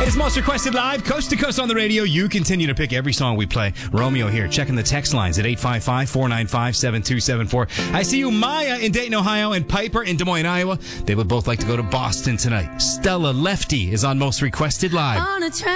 It's Most Requested Live, coast to coast on the radio. You continue to pick every song we play. Romeo here, checking the text lines at 855-495-7274. I see you, Maya in Dayton, Ohio, and Piper in Des Moines, Iowa. They would both like to go to Boston tonight. Stella Lefty is on Most Requested Live.